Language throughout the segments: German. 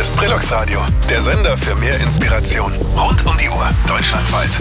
ist Brillux Radio, der Sender für mehr Inspiration. Rund um die Uhr, deutschlandweit.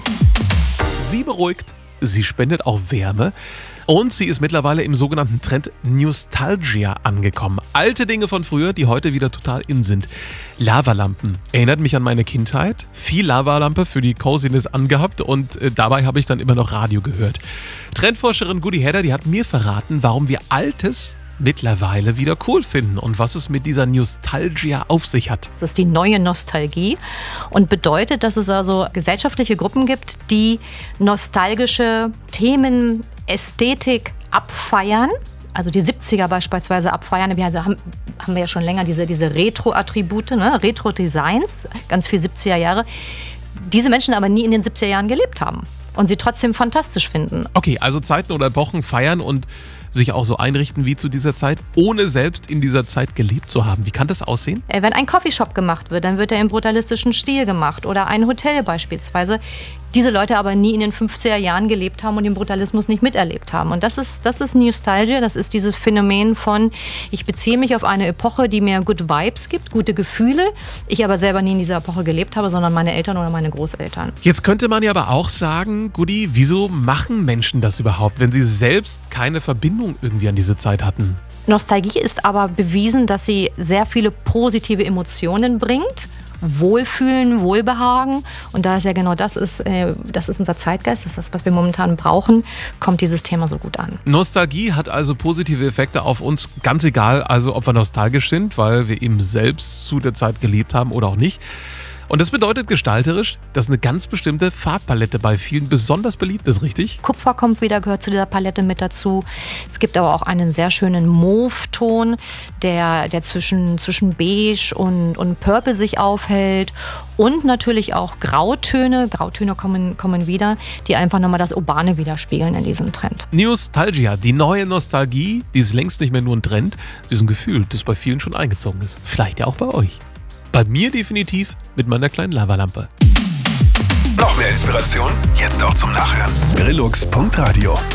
Sie beruhigt, sie spendet auch Wärme und sie ist mittlerweile im sogenannten Trend Nostalgia angekommen. Alte Dinge von früher, die heute wieder total in sind. Lavalampen. Erinnert mich an meine Kindheit. Viel Lavalampe für die Coziness angehabt und dabei habe ich dann immer noch Radio gehört. Trendforscherin Gudi Hedder, die hat mir verraten, warum wir Altes mittlerweile wieder cool finden und was es mit dieser Nostalgia auf sich hat. Das ist die neue Nostalgie und bedeutet, dass es also gesellschaftliche Gruppen gibt, die nostalgische Themen, Ästhetik abfeiern. Also die 70er beispielsweise abfeiern. Wir haben wir ja schon länger diese Retro-Attribute, ne? Retro-Designs, ganz viel 70er Jahre. Diese Menschen aber nie in den 70er Jahren gelebt haben und sie trotzdem fantastisch finden. Okay, also Zeiten oder Epochen feiern und sich auch so einrichten wie zu dieser Zeit, ohne selbst in dieser Zeit gelebt zu haben. Wie kann das aussehen? Wenn ein Coffeeshop gemacht wird, dann wird er im brutalistischen Stil gemacht oder ein Hotel beispielsweise. Diese Leute aber nie in den 50er Jahren gelebt haben und den Brutalismus nicht miterlebt haben. Und das ist Nostalgia, das ist dieses Phänomen von, ich beziehe mich auf eine Epoche, die mir Good Vibes gibt, gute Gefühle, ich aber selber nie in dieser Epoche gelebt habe, sondern meine Eltern oder meine Großeltern. Jetzt könnte man ja aber auch sagen, Gudi, wieso machen Menschen das überhaupt, wenn sie selbst keine Verbindung irgendwie an diese Zeit hatten? Nostalgie ist aber bewiesen, dass sie sehr viele positive Emotionen bringt. Wohlfühlen, Wohlbehagen. Und da es ja genau das ist unser Zeitgeist, das ist das, was wir momentan brauchen, kommt dieses Thema so gut an. Nostalgie hat also positive Effekte auf uns, ganz egal, also ob wir nostalgisch sind, weil wir eben selbst zu der Zeit gelebt haben oder auch nicht. Und das bedeutet gestalterisch, dass eine ganz bestimmte Farbpalette bei vielen besonders beliebt ist, richtig? Kupfer kommt wieder, gehört zu dieser Palette mit dazu. Es gibt aber auch einen sehr schönen Mauve-Ton, der zwischen Beige und Purple sich aufhält. Und natürlich auch Grautöne. Grautöne kommen wieder, die einfach nochmal das Urbane widerspiegeln in diesem Trend. Nostalgia, die neue Nostalgie, die ist längst nicht mehr nur ein Trend, sie ist ein Gefühl, das bei vielen schon eingezogen ist. Vielleicht ja auch bei euch. Bei mir definitiv mit meiner kleinen Lavalampe. Noch mehr Inspiration? Jetzt auch zum Nachhören. Brillux.radio